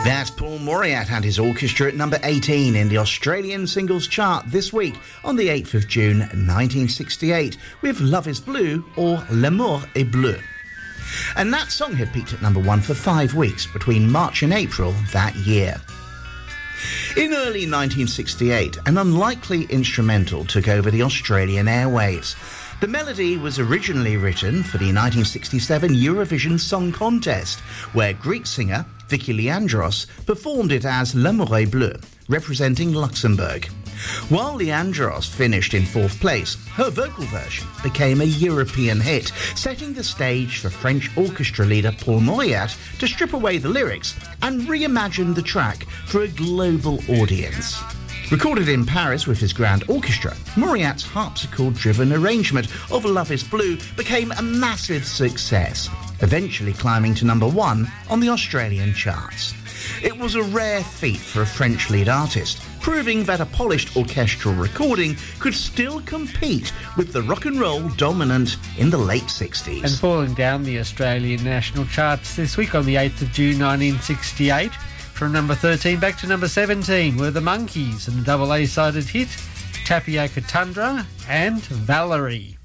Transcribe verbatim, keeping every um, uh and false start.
That's Paul Mauriat and his orchestra at number eighteen in the Australian singles chart this week on the eighth of June nineteen sixty-eight with Love is Blue or L'amour est bleu. And that song had peaked at number one for five weeks between March and April that year. In early nineteen sixty-eight, an unlikely instrumental took over the Australian airwaves. The melody was originally written for the nineteen sixty-seven Eurovision Song Contest, where Greek singer Vicky Leandros performed it as L'amour est bleu, representing Luxembourg. While Leandros finished in fourth place, her vocal version became a European hit, setting the stage for French orchestra leader Paul Mauriat to strip away the lyrics and reimagine the track for a global audience. Recorded in Paris with his grand orchestra, Mauriat's harpsichord-driven arrangement of Love is Blue became a massive success, eventually climbing to number one on the Australian charts. It was a rare feat for a French lead artist, proving that a polished orchestral recording could still compete with the rock and roll dominant in the late sixties. And falling down the Australian national charts this week on the eighth of June nineteen sixty-eight, from number thirteen back to number seventeen were the Monkees and the double A-sided hit Tapioca Tundra and Valerie.